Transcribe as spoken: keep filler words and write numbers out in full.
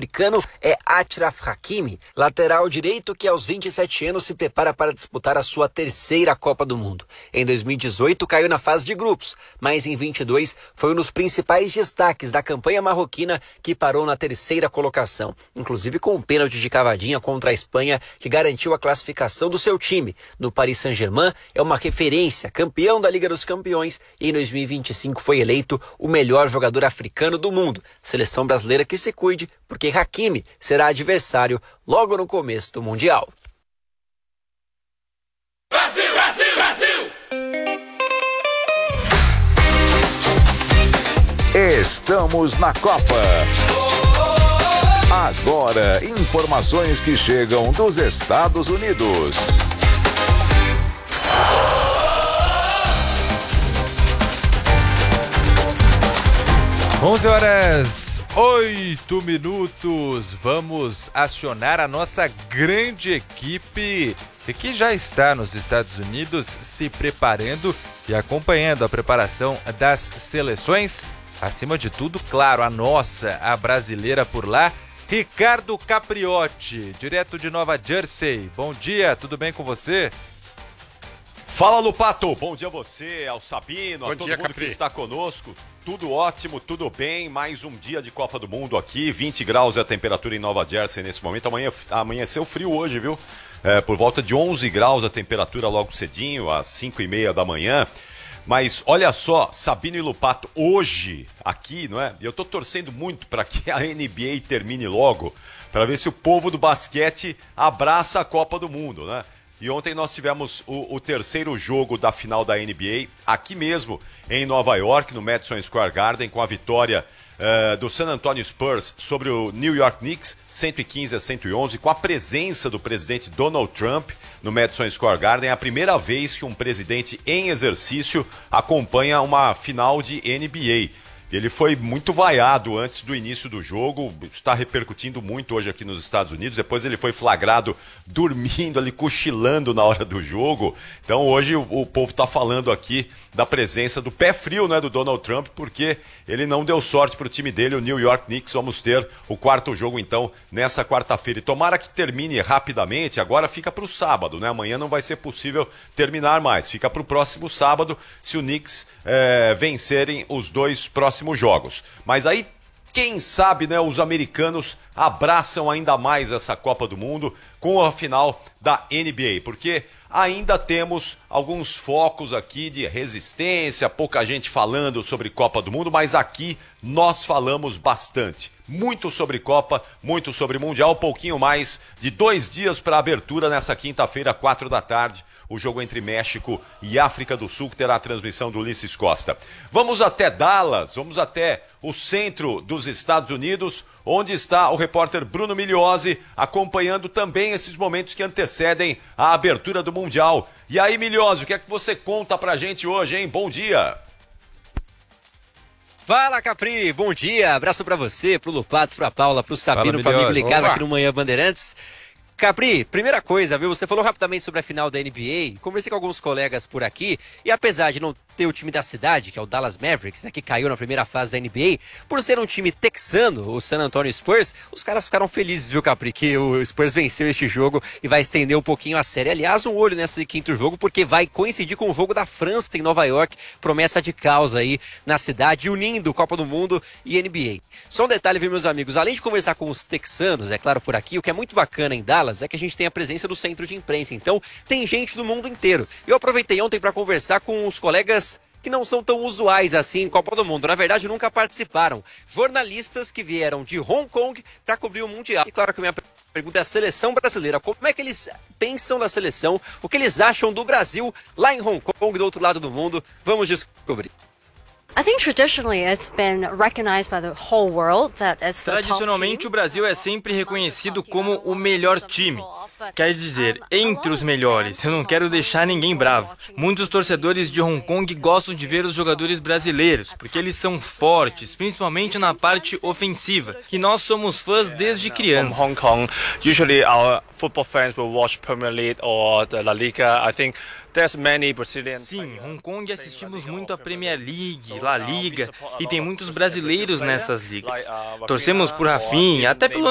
africano é Achraf Hakimi, lateral direito que aos vinte e sete anos se prepara para disputar a sua terceira Copa do Mundo. Em dois mil e dezoito caiu na fase de grupos, mas em vinte e dois foi um dos principais destaques da campanha marroquina que parou na terceira colocação, inclusive com um pênalti de cavadinha contra a Espanha que garantiu a classificação do seu time. No Paris Saint-Germain é uma referência, campeão da Liga dos Campeões e em dois mil e vinte e cinco foi eleito o melhor jogador africano do mundo. Seleção brasileira que se cuide, porque Hakimi será adversário logo no começo do Mundial. Brasil, Brasil, Brasil! Estamos na Copa. Agora, informações que chegam dos Estados Unidos. onze horas, oito minutos. Vamos acionar a nossa grande equipe que já está nos Estados Unidos se preparando e acompanhando a preparação das seleções. Acima de tudo, claro, a nossa, a brasileira por lá. Ricardo Capriotti, direto de Nova Jersey. Bom dia, tudo bem com você? Fala, Lupato. Bom dia a você, ao Sabino, Bom a todo dia, mundo Capri. que está conosco. Tudo ótimo, tudo bem. Mais um dia de Copa do Mundo aqui. vinte graus é a temperatura em Nova Jersey nesse momento. Amanhã amanheceu frio hoje, viu? É, por volta de onze graus a temperatura logo cedinho, às cinco e meia da manhã. Mas olha só, Sabino e Lupato, hoje aqui, não é? Eu tô torcendo muito para que a N B A termine logo, para ver se o povo do basquete abraça a Copa do Mundo, né? E ontem nós tivemos o, o terceiro jogo da final da N B A, aqui mesmo em Nova York, no Madison Square Garden, com a vitória uh, do San Antonio Spurs sobre o New York Knicks, cento e quinze a cento e onze, com a presença do presidente Donald Trump no Madison Square Garden. É a primeira vez que um presidente em exercício acompanha uma final de N B A. Ele foi muito vaiado antes do início do jogo, está repercutindo muito hoje aqui nos Estados Unidos. Depois ele foi flagrado dormindo ali, cochilando na hora do jogo. Então hoje o, o povo está falando aqui da presença do pé frio, né, do Donald Trump, porque ele não deu sorte para o time dele, o New York Knicks. Vamos ter o quarto jogo então nessa quarta-feira. E tomara que termine rapidamente, agora fica para o sábado, né? Amanhã não vai ser possível terminar mais, fica para o próximo sábado, se o Knicks é, vencerem os dois próximos jogos. Mas aí, quem sabe, né, os americanos abraçam ainda mais essa Copa do Mundo com a final da N B A, porque ainda temos alguns focos aqui de resistência, pouca gente falando sobre Copa do Mundo, mas aqui nós falamos bastante. Muito sobre Copa, muito sobre Mundial, pouquinho mais de dois dias para a abertura nessa quinta-feira, quatro da tarde, o jogo entre México e África do Sul, que terá a transmissão do Ulisses Costa. Vamos até Dallas, vamos até o centro dos Estados Unidos, onde está o repórter Bruno Migliozzi, acompanhando também esses momentos que antecedem a abertura do Mundial. E aí, Migliozzi, o que é que você conta pra gente hoje, hein? Bom dia! Fala, Capri, bom dia, abraço pra você, pro Lupato, pra Paula, pro Sabino, pro amigo ligado aqui no Manhã Bandeirantes. Capri, primeira coisa, viu? Você falou rapidamente sobre a final da N B A, conversei com alguns colegas por aqui, e apesar de não ter o time da cidade, que é o Dallas Mavericks, né, que caiu na primeira fase da N B A, por ser um time texano, o San Antonio Spurs, os caras ficaram felizes, viu, Capri, que o Spurs venceu este jogo e vai estender um pouquinho a série. Aliás, um olho nesse quinto jogo, porque vai coincidir com o jogo da França em Nova York, promessa de causa aí na cidade, unindo Copa do Mundo e N B A. Só um detalhe, viu, meus amigos, além de conversar com os texanos, é claro, por aqui, o que é muito bacana em Dallas é que a gente tem a presença do centro de imprensa, então tem gente do mundo inteiro. Eu aproveitei ontem para conversar com os colegas que não são tão usuais assim em Copa do Mundo, na verdade nunca participaram. Jornalistas que vieram de Hong Kong para cobrir o Mundial. E claro que a minha pergunta é a seleção brasileira, como é que eles pensam da seleção, o que eles acham do Brasil lá em Hong Kong, do outro lado do mundo, vamos descobrir. Tradicionalmente, o Brasil é sempre reconhecido como o melhor time. Quer dizer, entre os melhores. Eu não quero deixar ninguém bravo. Muitos torcedores de Hong Kong gostam de ver os jogadores brasileiros, porque eles são fortes, principalmente na parte ofensiva. E nós somos fãs desde crianças. Hong Kong, usually our football fans will watch Premier League or the La Liga. I think there's many Brazilian. Sim, Hong Kong assistimos muito a Premier League, La Liga, e tem muitos brasileiros nessas ligas. Torcemos por Rafinha, até pelo